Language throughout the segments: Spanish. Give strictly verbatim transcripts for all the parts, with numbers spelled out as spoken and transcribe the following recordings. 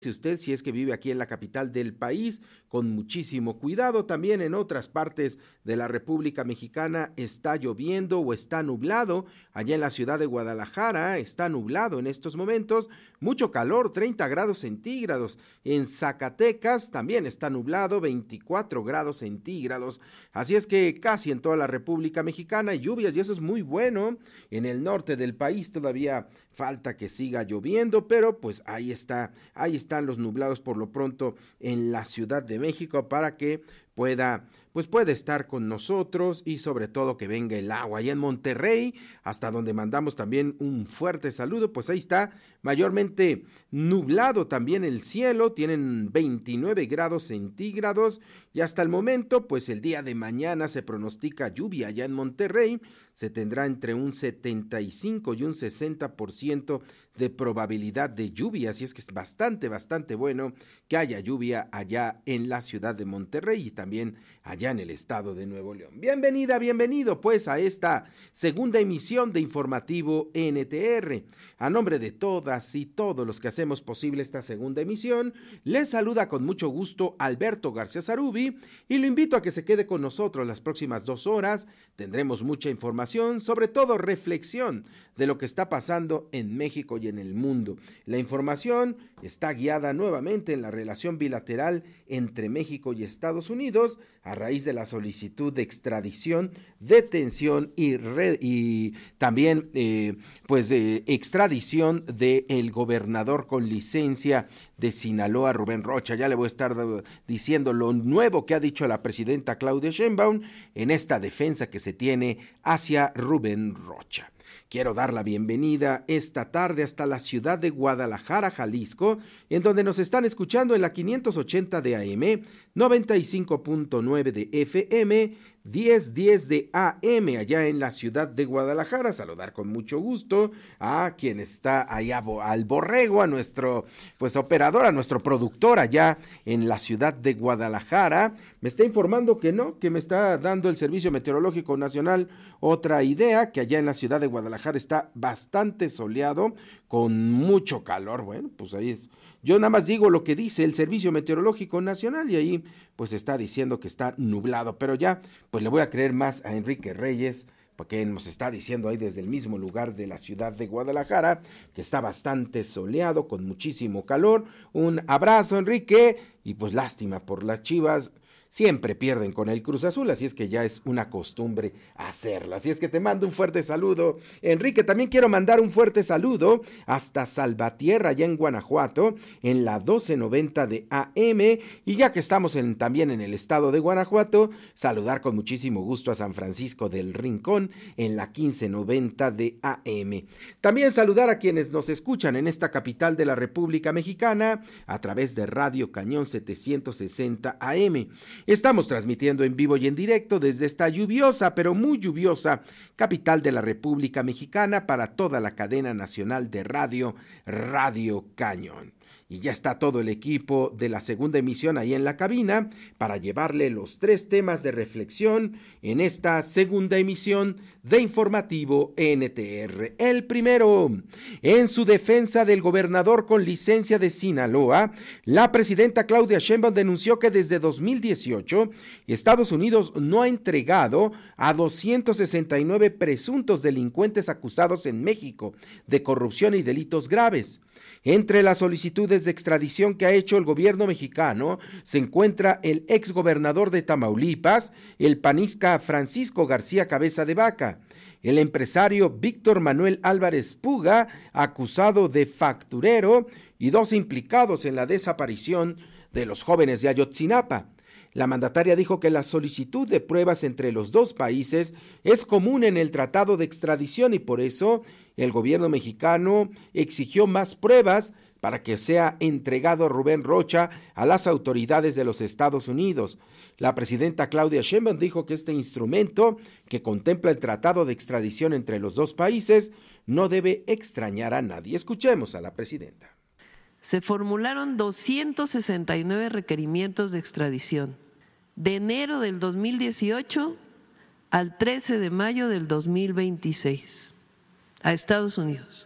Si usted, si es que vive aquí en la capital del país, con muchísimo cuidado. También en otras partes de la República Mexicana está lloviendo o está nublado. Allá en la ciudad de Guadalajara está nublado en estos momentos, mucho calor, treinta grados centígrados. En Zacatecas también está nublado, veinticuatro grados centígrados. Así es que casi en toda la República Mexicana hay lluvias y eso es muy bueno. En el norte del país todavía falta que siga lloviendo, pero pues ahí está, ahí están los nublados por lo pronto en la Ciudad de México para que pueda, pues puede estar con nosotros y sobre todo que venga el agua. Allá en Monterrey, hasta donde mandamos también un fuerte saludo, pues ahí está mayormente nublado también el cielo, tienen veintinueve grados centígrados y hasta el momento, pues el día de mañana se pronostica lluvia allá en Monterrey, se tendrá entre un setenta y cinco y un sesenta por ciento de probabilidad de lluvia, así es que es bastante, bastante bueno que haya lluvia allá en la ciudad de Monterrey y también allá en el estado de Nuevo León. Bienvenida, bienvenido pues a esta segunda emisión de Informativo N T R. A nombre de todas y todos los que hacemos posible esta segunda emisión, les saluda con mucho gusto Alberto García Zarubi y lo invito a que se quede con nosotros las próximas dos horas. Tendremos mucha información, sobre todo reflexión de lo que está pasando en México y en el mundo. La información está guiada nuevamente en la relación bilateral entre México y Estados Unidos a raíz de la solicitud de extradición, detención y, re, y también eh, pues eh, extradición del gobernador con licencia de Sinaloa, Rubén Rocha. Ya le voy a estar diciendo lo nuevo que ha dicho la presidenta Claudia Sheinbaum en esta defensa que se tiene hacia Rubén Rocha. Quiero dar la bienvenida esta tarde hasta la ciudad de Guadalajara, Jalisco, en donde nos están escuchando en la quinientos ochenta de A M, noventa y cinco punto nueve de F M, diez diez de A M, allá en la ciudad de Guadalajara. Saludar con mucho gusto a quien está allá, al Borrego, a nuestro pues operador, a nuestro productor allá en la ciudad de Guadalajara. Me está informando que no, que me está dando el Servicio Meteorológico Nacional otra idea, que allá en la ciudad de Guadalajara está bastante soleado, con mucho calor. Bueno, pues ahí es. Yo nada más digo lo que dice el Servicio Meteorológico Nacional y ahí pues está diciendo que está nublado, pero ya pues le voy a creer más a Enrique Reyes, porque nos está diciendo ahí desde el mismo lugar de la ciudad de Guadalajara que está bastante soleado, con muchísimo calor. Un abrazo, Enrique, y pues lástima por las Chivas. Siempre pierden con el Cruz Azul, así es que ya es una costumbre hacerlo. Así es que te mando un fuerte saludo, Enrique. También quiero mandar un fuerte saludo hasta Salvatierra, allá en Guanajuato, en la doce noventa de A M. Y ya que estamos en, también en el estado de Guanajuato, saludar con muchísimo gusto a San Francisco del Rincón, en la quince noventa de A M. También saludar a quienes nos escuchan en esta capital de la República Mexicana, a través de Radio Cañón setecientos sesenta A M. Estamos transmitiendo en vivo y en directo desde esta lluviosa, pero muy lluviosa, capital de la República Mexicana para toda la cadena nacional de radio, Radio Cañón. Y ya está todo el equipo de la segunda emisión ahí en la cabina para llevarle los tres temas de reflexión en esta segunda emisión de Informativo N T R. El primero, en su defensa del gobernador con licencia de Sinaloa, la presidenta Claudia Sheinbaum denunció que desde dos mil dieciocho Estados Unidos no ha entregado a doscientos sesenta y nueve presuntos delincuentes acusados en México de corrupción y delitos graves. Entre las solicitudes de extradición que ha hecho el gobierno mexicano se encuentra el exgobernador de Tamaulipas, el panista Francisco García Cabeza de Vaca, el empresario Víctor Manuel Álvarez Puga, acusado de facturero, y dos implicados en la desaparición de los jóvenes de Ayotzinapa. La mandataria dijo que la solicitud de pruebas entre los dos países es común en el tratado de extradición y por eso el gobierno mexicano exigió más pruebas para que sea entregado Rubén Rocha a las autoridades de los Estados Unidos. La presidenta Claudia Sheinbaum dijo que este instrumento, que contempla el tratado de extradición entre los dos países, no debe extrañar a nadie. Escuchemos a la presidenta. Se formularon doscientos sesenta y nueve requerimientos de extradición de enero del dos mil dieciocho al trece de mayo del dos mil veintiséis a Estados Unidos.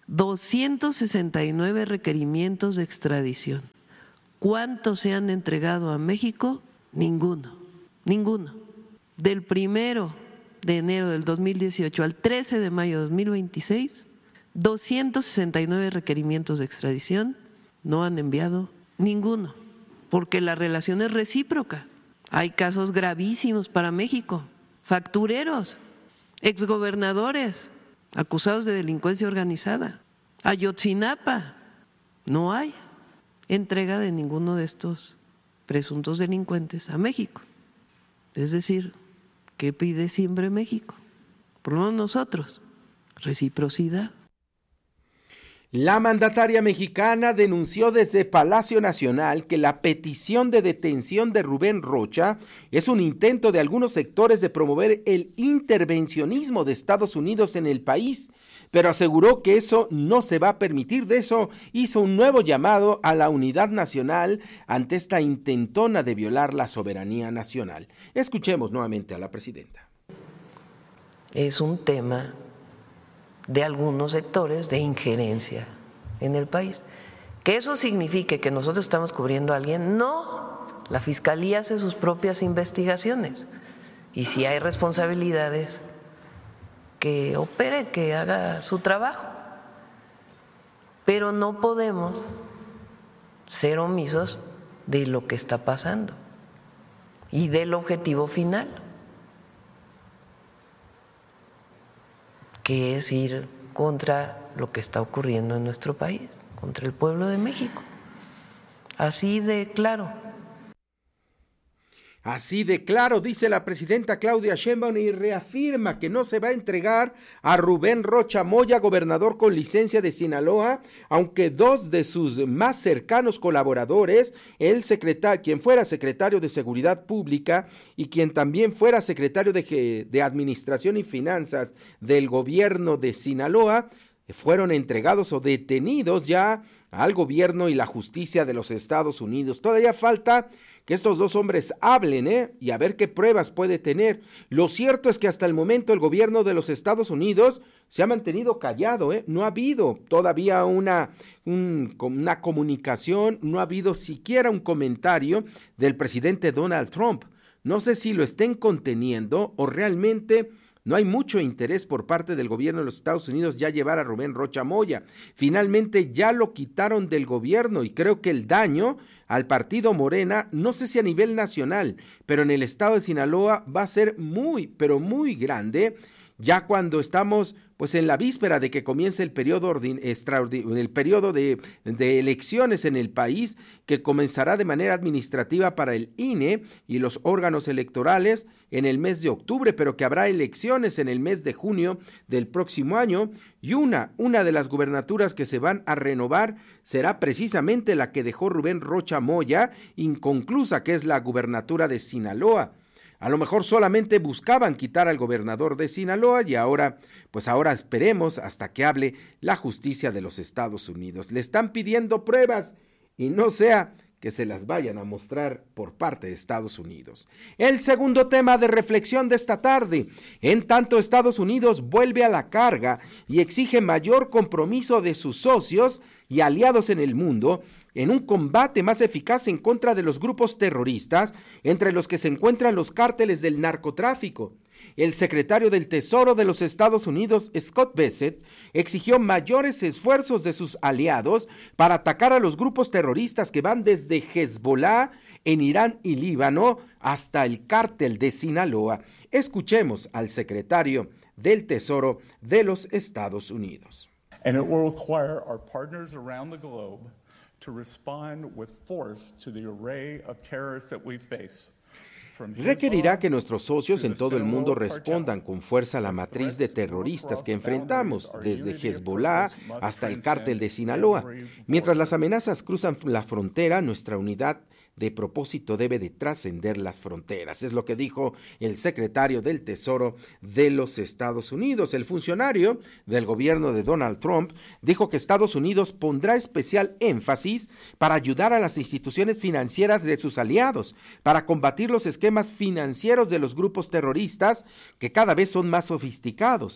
doscientos sesenta y nueve requerimientos de extradición. ¿Cuántos se han entregado a México? Ninguno, ninguno. Del primero de enero del dos mil dieciocho al trece de mayo de dos mil veintiséis, doscientos sesenta y nueve requerimientos de extradición, no han enviado ninguno, porque la relación es recíproca. Hay casos gravísimos para México, factureros, exgobernadores acusados de delincuencia organizada. Ayotzinapa, no hay entrega de ninguno de estos presuntos delincuentes a México. Es decir, ¿qué pide siempre México? Por lo menos nosotros, reciprocidad. La mandataria mexicana denunció desde Palacio Nacional que la petición de detención de Rubén Rocha es un intento de algunos sectores de promover el intervencionismo de Estados Unidos en el país, pero aseguró que eso no se va a permitir. De eso hizo un nuevo llamado a la unidad nacional ante esta intentona de violar la soberanía nacional. Escuchemos nuevamente a la presidenta. Es un tema de algunos sectores de injerencia en el país. Que eso signifique que nosotros estamos cubriendo a alguien, no. La Fiscalía hace sus propias investigaciones y si hay responsabilidades, que opere, que haga su trabajo. Pero no podemos ser omisos de lo que está pasando y del objetivo final, que es ir contra lo que está ocurriendo en nuestro país, contra el pueblo de México. Así de claro. Así de claro, dice la presidenta Claudia Sheinbaum, y reafirma que no se va a entregar a Rubén Rocha Moya, gobernador con licencia de Sinaloa, aunque dos de sus más cercanos colaboradores, el secretario, quien fuera secretario de Seguridad Pública y quien también fuera secretario de, de Administración y Finanzas del gobierno de Sinaloa, fueron entregados o detenidos ya al gobierno y la justicia de los Estados Unidos. Todavía falta que estos dos hombres hablen, ¿eh? Y a ver qué pruebas puede tener. Lo cierto es que hasta el momento el gobierno de los Estados Unidos se ha mantenido callado, ¿eh? No ha habido todavía una, un, una comunicación, no ha habido siquiera un comentario del presidente Donald Trump. No sé si lo estén conteniendo o realmente no hay mucho interés por parte del gobierno de los Estados Unidos ya llevar a Rubén Rocha Moya. Finalmente ya lo quitaron del gobierno y creo que el daño al partido Morena, no sé si a nivel nacional, pero en el estado de Sinaloa va a ser muy, pero muy grande, ya cuando estamos pues en la víspera de que comience el periodo, ordin, el periodo de, de elecciones en el país, que comenzará de manera administrativa para el I N E y los órganos electorales en el mes de octubre, pero que habrá elecciones en el mes de junio del próximo año, y una, una de las gubernaturas que se van a renovar será precisamente la que dejó Rubén Rocha Moya inconclusa, que es la gubernatura de Sinaloa. A lo mejor solamente buscaban quitar al gobernador de Sinaloa y ahora, pues ahora esperemos hasta que hable la justicia de los Estados Unidos. Le están pidiendo pruebas y no sea que se las vayan a mostrar por parte de Estados Unidos. El segundo tema de reflexión de esta tarde: en tanto Estados Unidos vuelve a la carga y exige mayor compromiso de sus socios y aliados en el mundo en un combate más eficaz en contra de los grupos terroristas, entre los que se encuentran los cárteles del narcotráfico. El secretario del Tesoro de los Estados Unidos, Scott Bessent, exigió mayores esfuerzos de sus aliados para atacar a los grupos terroristas que van desde Hezbollah en Irán y Líbano hasta el cártel de Sinaloa. Escuchemos al secretario del Tesoro de los Estados Unidos. And it will require our partners around the globe to respond with force to the array of terrorists that we face. Requerirá que nuestros socios en todo el mundo respondan con fuerza a la matriz de terroristas que enfrentamos, desde Hezbollah hasta el cártel de Sinaloa. Mientras las amenazas cruzan la frontera, nuestra unidad de propósito debe de trascender las fronteras, es lo que dijo el secretario del Tesoro de los Estados Unidos. El funcionario del gobierno de Donald Trump dijo que Estados Unidos pondrá especial énfasis para ayudar a las instituciones financieras de sus aliados, para combatir los esquemas financieros de los grupos terroristas que cada vez son más sofisticados.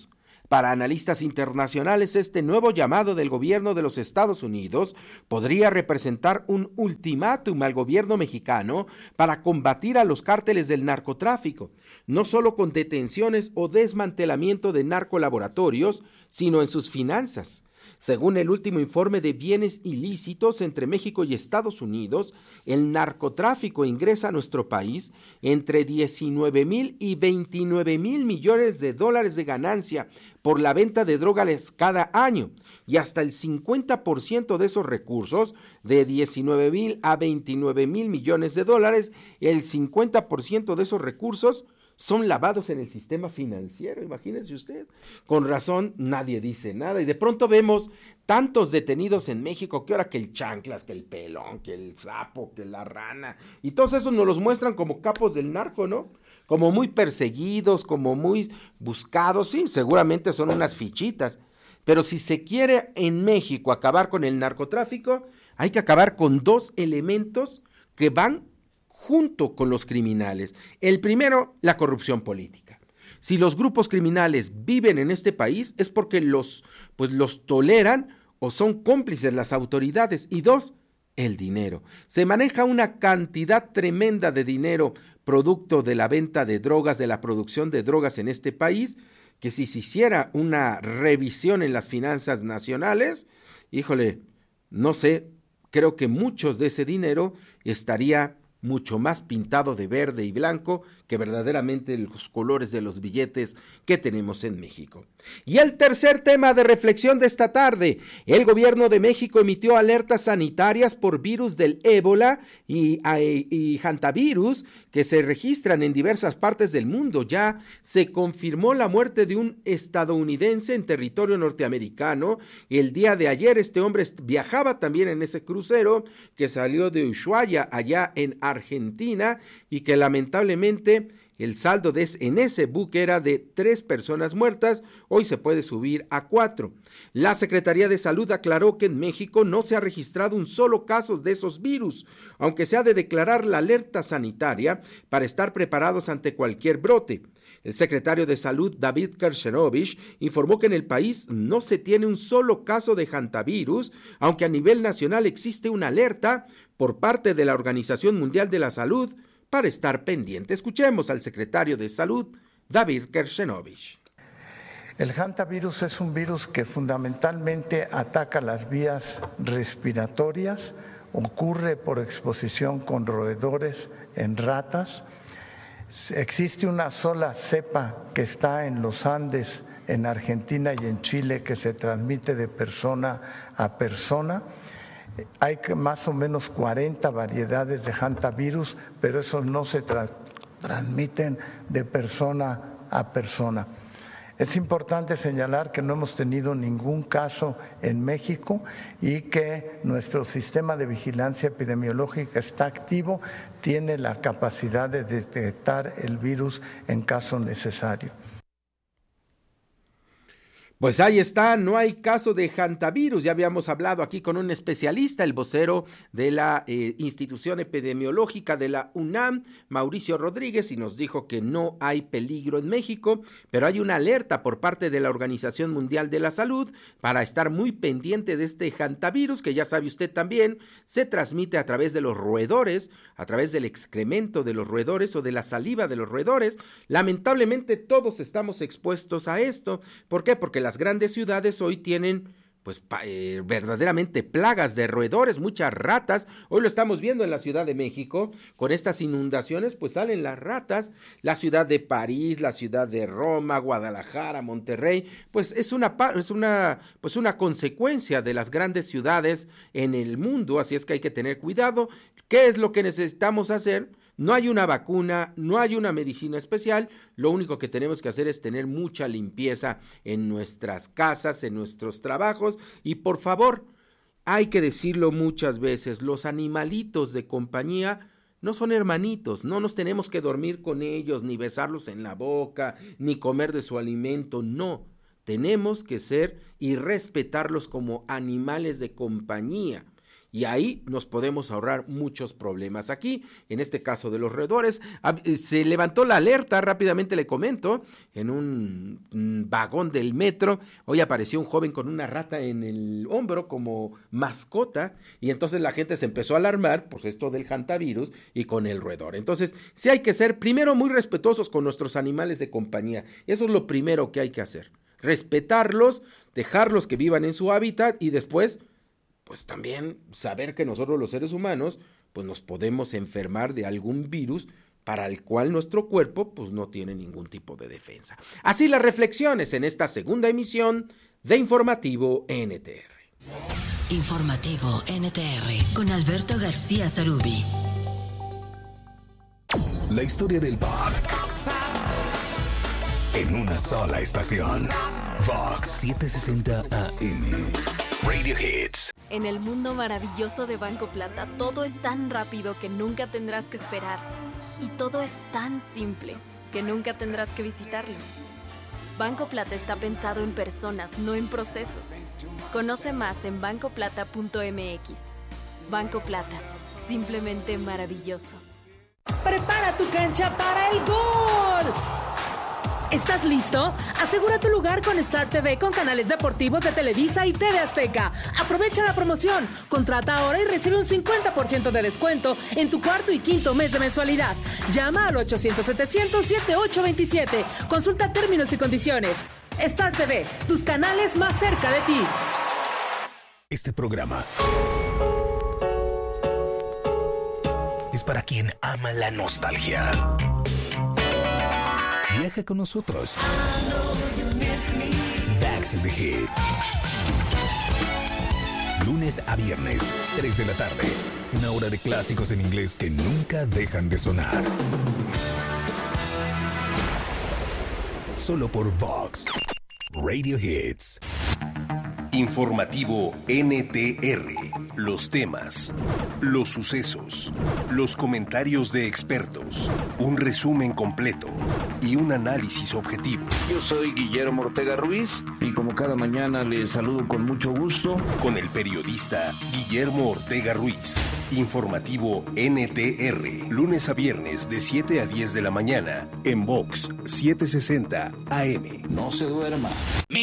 Para analistas internacionales, este nuevo llamado del gobierno de los Estados Unidos podría representar un ultimátum al gobierno mexicano para combatir a los cárteles del narcotráfico, no solo con detenciones o desmantelamiento de narcolaboratorios, sino en sus finanzas. Según el último informe de bienes ilícitos entre México y Estados Unidos, el narcotráfico ingresa a nuestro país entre diecinueve mil y veintinueve mil millones de dólares de ganancia por la venta de drogas cada año, y hasta el cincuenta por ciento de esos recursos, de diecinueve mil a veintinueve mil millones de dólares, el cincuenta por ciento de esos recursos son lavados en el sistema financiero, imagínese usted. Con razón nadie dice nada y de pronto vemos tantos detenidos en México que ahora que el chanclas, que el pelón, que el sapo, que la rana, y todos esos nos los muestran como capos del narco, ¿no? Como muy perseguidos, como muy buscados, sí, seguramente son unas fichitas, pero si se quiere en México acabar con el narcotráfico, hay que acabar con dos elementos que van junto con los criminales. El primero, la corrupción política. Si los grupos criminales viven en este país es porque los, pues los toleran o son cómplices las autoridades. Y dos, el dinero. Se maneja una cantidad tremenda de dinero producto de la venta de drogas, de la producción de drogas en este país, que si se hiciera una revisión en las finanzas nacionales, híjole, no sé, creo que muchos de ese dinero estaría mucho más pintado de verde y blanco que verdaderamente los colores de los billetes que tenemos en México. Y el tercer tema de reflexión de esta tarde: el gobierno de México emitió alertas sanitarias por virus del ébola y, y hantavirus que se registran en diversas partes del mundo. Ya se confirmó la muerte de un estadounidense en territorio norteamericano. El día de ayer este hombre viajaba también en ese crucero que salió de Ushuaia, allá en Argentina, y que lamentablemente el saldo de, en ese buque era de tres personas muertas. Hoy se puede subir a cuatro. La Secretaría de Salud aclaró que en México no se ha registrado un solo caso de esos virus, aunque se ha de declarar la alerta sanitaria para estar preparados ante cualquier brote. El secretario de Salud, David Kershenovich, informó que en el país no se tiene un solo caso de hantavirus, aunque a nivel nacional existe una alerta por parte de la Organización Mundial de la Salud para estar pendiente. Escuchemos al secretario de Salud, David Kershenovich. El hantavirus es un virus que fundamentalmente ataca las vías respiratorias, ocurre por exposición con roedores en ratas. Existe una sola cepa que está en los Andes, en Argentina y en Chile, que se transmite de persona a persona. Hay más o menos cuarenta variedades de hantavirus, pero esos no se tra- transmiten de persona a persona. Es importante señalar que no hemos tenido ningún caso en México y que nuestro sistema de vigilancia epidemiológica está activo, tiene la capacidad de detectar el virus en caso necesario. Pues ahí está, no hay caso de hantavirus. Ya habíamos hablado aquí con un especialista, el vocero de la eh, institución epidemiológica de la UNAM, Mauricio Rodríguez, y nos dijo que no hay peligro en México, pero hay una alerta por parte de la Organización Mundial de la Salud para estar muy pendiente de este hantavirus, que ya sabe usted también, se transmite a través de los roedores, a través del excremento de los roedores o de la saliva de los roedores. Lamentablemente todos estamos expuestos a esto. ¿Por qué? Porque la Las grandes ciudades hoy tienen pues eh, verdaderamente plagas de roedores, muchas ratas. Hoy lo estamos viendo en la Ciudad de México, con estas inundaciones pues salen las ratas. La ciudad de París, la ciudad de Roma, Guadalajara, Monterrey, pues es una, es una, pues una consecuencia de las grandes ciudades en el mundo, así es que hay que tener cuidado. ¿Qué es lo que necesitamos hacer? No hay una vacuna, no hay una medicina especial, lo único que tenemos que hacer es tener mucha limpieza en nuestras casas, en nuestros trabajos, y por favor, hay que decirlo muchas veces, los animalitos de compañía no son hermanitos, no nos tenemos que dormir con ellos, ni besarlos en la boca, ni comer de su alimento, no, tenemos que ser y respetarlos como animales de compañía. y ahí nos podemos ahorrar muchos problemas. Aquí, en este caso de los roedores, se levantó la alerta, rápidamente le comento, en un vagón del metro. Hoy apareció un joven con una rata en el hombro como mascota, y entonces la gente se empezó a alarmar, pues esto del hantavirus y con el roedor. Entonces, sí hay que ser primero muy respetuosos con nuestros animales de compañía. Eso es lo primero que hay que hacer. Respetarlos, dejarlos que vivan en su hábitat y después, pues también saber que nosotros los seres humanos, pues nos podemos enfermar de algún virus para el cual nuestro cuerpo, pues no tiene ningún tipo de defensa. Así las reflexiones en esta segunda emisión de Informativo N T R. Informativo N T R con Alberto García Zarubi. La historia del pop en una sola estación. Vox setecientos sesenta A M. Radio Hits. En el mundo maravilloso de Banco Plata, todo es tan rápido que nunca tendrás que esperar. Y todo es tan simple que nunca tendrás que visitarlo. Banco Plata está pensado en personas, no en procesos. Conoce más en banco plata punto m x. Banco Plata, simplemente maravilloso. ¡Prepara tu cancha para el gol! ¿Estás listo? Asegura tu lugar con Star T V con canales deportivos de Televisa y T V Azteca. Aprovecha la promoción. Contrata ahora y recibe un cincuenta por ciento de descuento en tu cuarto y quinto mes de mensualidad. Llama al ochocientos setecientos setenta y ocho veintisiete. Consulta términos y condiciones. Star T V, tus canales más cerca de ti. Este programa es para quien ama la nostalgia. Viaja con nosotros. Back to the Hits. Lunes a viernes, tres de la tarde. Una hora de clásicos en inglés que nunca dejan de sonar. Solo por Vox Radio Hits. Informativo N T R. Los temas, los sucesos, los comentarios de expertos, un resumen completo y un análisis objetivo. Yo soy Guillermo Ortega Ruiz y como cada mañana les saludo con mucho gusto. Con el periodista Guillermo Ortega Ruiz. Informativo N T R. Lunes a viernes de siete a diez de la mañana en Vox setecientos sesenta A M. No se duerma.